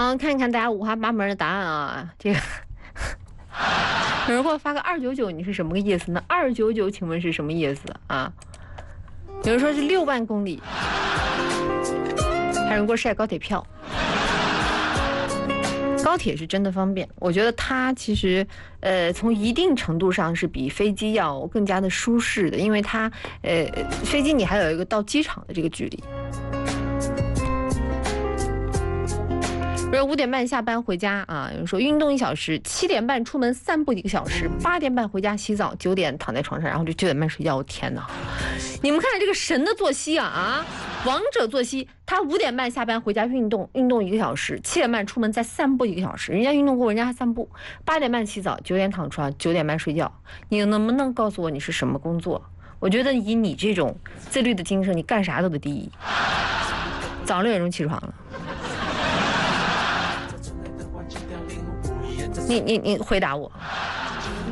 好，看看大家五花八门的答案啊。这个有人给我发个299，你是什么个意思呢？299，请问是什么意思啊？有人说是6万公里，还有人给我晒高铁票。高铁是真的方便，我觉得它其实，从一定程度上是比飞机要更加的舒适的，因为它，飞机你还有一个到机场的这个距离。5点半下班回家啊，有人说运动1小时，7点半出门散步1个小时，8点半回家洗澡，9点躺在床上，然后就9点半睡觉。我天哪！你们看这个神的作息啊，王者作息，他5点半下班回家运动1个小时，7点半出门再散步1个小时，人家运动过，人家还散步，8点半洗澡，9点躺床，9点半睡觉。你能不能告诉我你是什么工作？我觉得以你这种自律的精神，你干啥都得第一。早6点钟起床了。你回答我。